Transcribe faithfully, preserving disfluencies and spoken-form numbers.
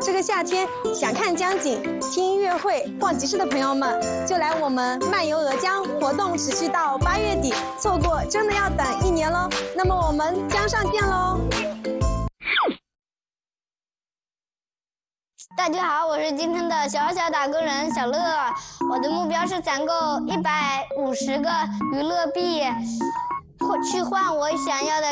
这个夏天想看江景、听音乐会、逛集市的朋友们，就来我们漫游鹅江，活动持续到八月底，错过真的要等一年喽。那么我们江上见喽！ 大家好，我是今天的小小打工人小乐，我的目标是攒够一百五十个娱乐币，或去换我想要的